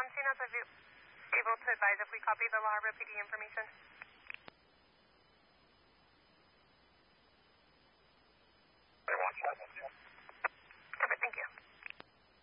CNO's able to advise if we copy the La Habra PD information.